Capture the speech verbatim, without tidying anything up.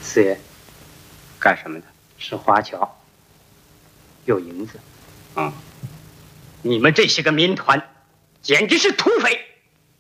四爷， 干什么的？ 是华侨，有银子。 啊、嗯！你们这些个民团，简直是土匪！